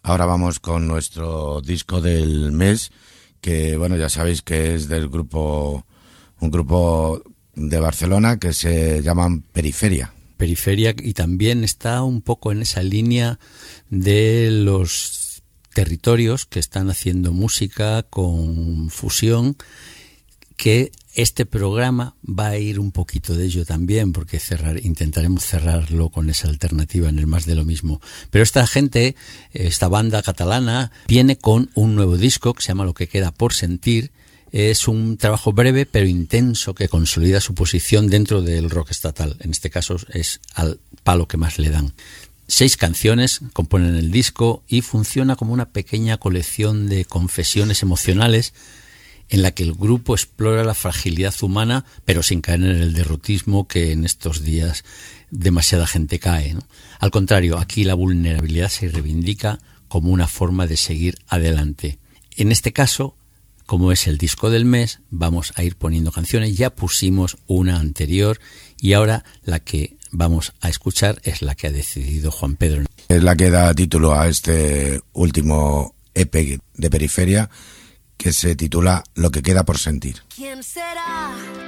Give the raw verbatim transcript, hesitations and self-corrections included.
Ahora vamos con nuestro disco del mes, que bueno, ya sabéis que es del grupo, un grupo de Barcelona que se llaman Periferia. Periferia, y también está un poco en esa línea de los territorios que están haciendo música con fusión, que este programa va a ir un poquito de ello también, porque cerrar, intentaremos cerrarlo con esa alternativa en el más de lo mismo. Pero esta gente, esta banda catalana, viene con un nuevo disco que se llama Lo que queda por sentir. Es un trabajo breve pero intenso que consolida su posición dentro del rock estatal. En este caso es al palo que más le dan. Seis canciones componen el disco y funciona como una pequeña colección de confesiones emocionales en la que el grupo explora la fragilidad humana, pero sin caer en el derrotismo que en estos días demasiada gente cae, ¿no? Al contrario, aquí la vulnerabilidad se reivindica como una forma de seguir adelante. En este caso, como es el disco del mes, vamos a ir poniendo canciones. Ya pusimos una anterior y ahora la que vamos a escuchar es la que ha decidido Juan Pedro. Es la que da título a este último E P de Periferia, que se titula Lo que queda por sentir. ¿Quién será